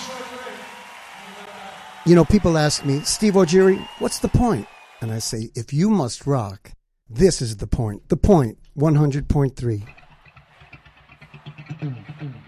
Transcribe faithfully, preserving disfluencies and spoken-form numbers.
You know, people ask me, Steve O'Geary, what's the point? And I say, if you must rock, this is the point. The point, one hundred point three.